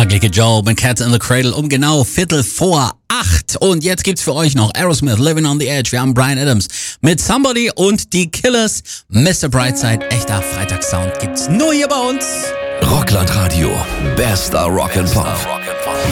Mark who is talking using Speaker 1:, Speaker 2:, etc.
Speaker 1: Ugly Joe mit Cats in the Cradle um genau 7:45. Und jetzt gibt's für euch noch Aerosmith, Living on the Edge. Wir haben Bryan Adams mit Somebody und die Killers. Mr. Brightside, echter Freitagssound gibt's nur hier bei uns.
Speaker 2: Rockland Radio, bester Rock and Pop.